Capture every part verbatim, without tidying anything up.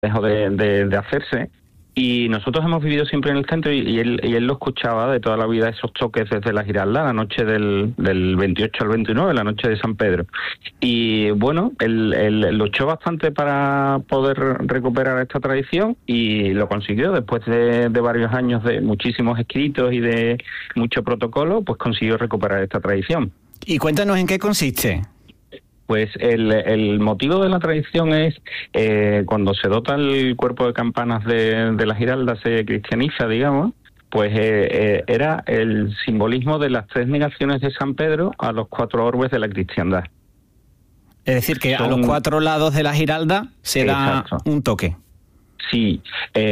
dejó de, de, de hacerse. Y nosotros hemos vivido siempre en el centro y, y, él, y él lo escuchaba de toda la vida, esos toques desde la Giralda, la noche del, del veintiocho al veintinueve, la noche de San Pedro. Y bueno, él, él luchó bastante para poder recuperar esta tradición y lo consiguió. Después de, de varios años de muchísimos escritos y de mucho protocolo, pues consiguió recuperar esta tradición. Y cuéntanos en qué consiste. Pues el, el motivo de la tradición es eh, cuando se dota el cuerpo de campanas de, de la Giralda, se cristianiza, digamos, pues eh, eh, era el simbolismo de las tres negaciones de San Pedro a los cuatro orbes de la cristiandad. Es decir, que Son... a los cuatro lados de la Giralda se Exacto. da un toque. Sí,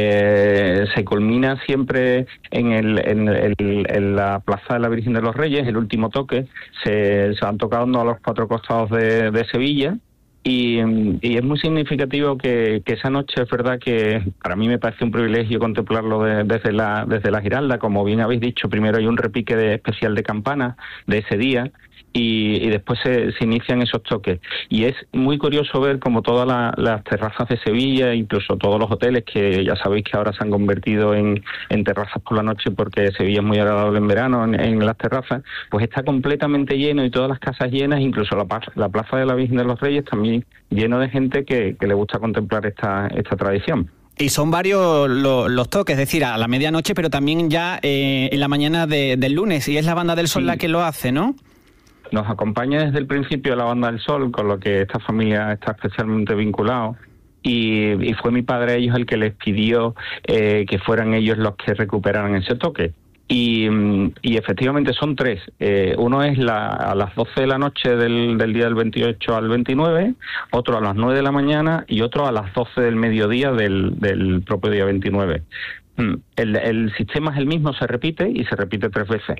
eh, se culmina siempre en, el, en, el, en la Plaza de la Virgen de los Reyes, el último toque, se, se van tocando a los cuatro costados de, de Sevilla y, y es muy significativo que, que esa noche, es verdad que para mí me parece un privilegio contemplarlo de, desde, la, desde la Giralda, como bien habéis dicho, primero hay un repique de, especial de campana de ese día. Y, y después se, se inician esos toques. Y es muy curioso ver como todas la, las terrazas de Sevilla, incluso todos los hoteles, que ya sabéis que ahora se han convertido en, en terrazas por la noche porque Sevilla es muy agradable en verano en, en las terrazas, pues está completamente lleno y todas las casas llenas, incluso la, la Plaza de la Virgen de los Reyes también lleno de gente que, que le gusta contemplar esta, esta tradición. Y son varios lo, los toques, es decir, a la medianoche, pero también ya eh, en la mañana de, del lunes, y es la Banda del Sol sí. la que lo hace, ¿no? Nos acompaña desde el principio la Banda del Sol, con lo que esta familia está especialmente vinculado. Y, y fue mi padre ellos el que les pidió eh, que fueran ellos los que recuperaran ese toque. Y, y efectivamente son tres. Eh, uno es la, a las doce de la noche del, del día del veintiocho al veintinueve, otro a las nueve de la mañana y otro a las doce del mediodía del, del propio día veintinueve. El, el sistema es el mismo, se repite y se repite tres veces.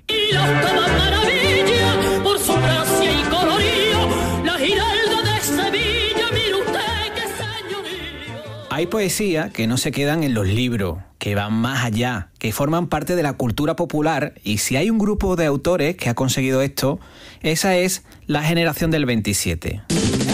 Hay poesía que no se quedan en los libros, que van más allá, que forman parte de la cultura popular, y si hay un grupo de autores que ha conseguido esto, esa es la generación del veintisiete.